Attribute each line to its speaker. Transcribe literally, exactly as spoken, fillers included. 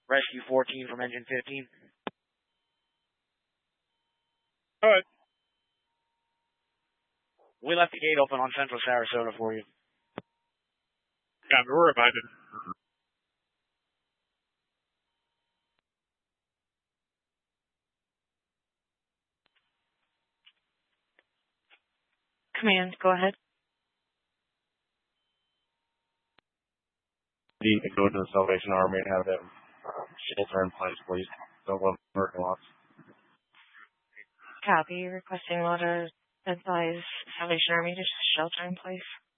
Speaker 1: Rescue fourteen from engine fifteen.
Speaker 2: All right.
Speaker 1: We left the gate open on Central Sarasota for you.
Speaker 2: Yeah, we're reminded.
Speaker 3: Command, go ahead.
Speaker 4: You can go to the Salvation Army and have them shelter in place, please. Don't want parking lots.
Speaker 3: Copy. Requesting water advise Salvation Army to shelter in place.